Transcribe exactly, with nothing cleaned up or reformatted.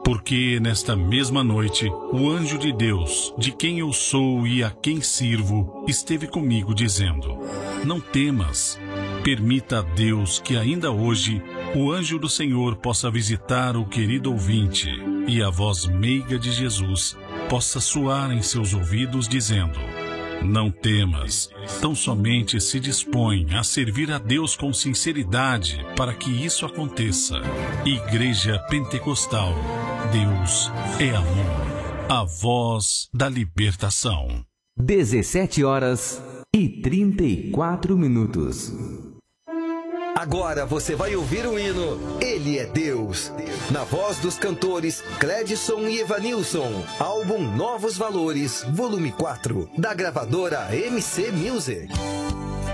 Porque nesta mesma noite, o anjo de Deus, de quem eu sou e a quem sirvo, esteve comigo dizendo: não temas, permita a Deus que ainda hoje o anjo do Senhor possa visitar o querido ouvinte e a voz meiga de Jesus possa soar em seus ouvidos dizendo: não temas, tão somente se dispõe a servir a Deus com sinceridade para que isso aconteça. Igreja Pentecostal, Deus é amor, a voz da libertação. dezessete horas e trinta e quatro minutos. Agora você vai ouvir o hino Ele é Deus, na voz dos cantores Cledson e Evanilson, álbum Novos Valores, volume quatro, da gravadora M C Music.